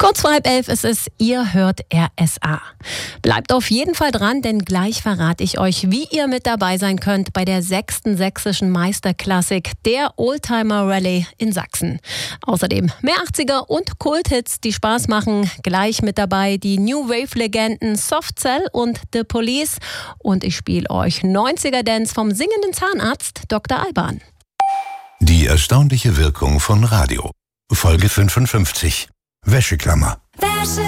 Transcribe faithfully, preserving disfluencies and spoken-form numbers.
Kurz vor halb elf ist es, ihr hört R S A. Bleibt auf jeden Fall dran, denn gleich verrate ich euch, wie ihr mit dabei sein könnt bei der sechsten sächsischen Meisterklassik, der Oldtimer Rallye in Sachsen. Außerdem mehr achtziger und Kulthits, die Spaß machen. Gleich mit dabei die New Wave-Legenden Soft Cell und The Police. Und ich spiele euch neunziger-Dance vom singenden Zahnarzt Doktor Alban. Die erstaunliche Wirkung von Radio. Folge fünfundfünfzig. Wäscheklammer.